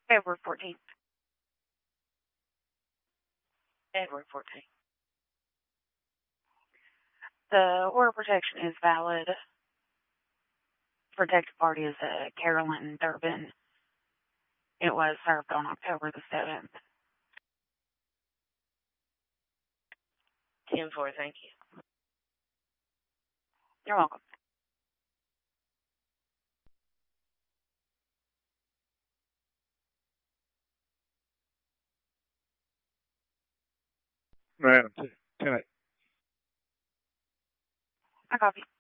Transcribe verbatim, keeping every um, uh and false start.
February fourteenth. February fourteenth. The order of protection is valid. Protected party is uh, Carolyn Durbin. It was served on October the seventh. ten four, thank you. You're welcome. Madam, ten eight. I copy.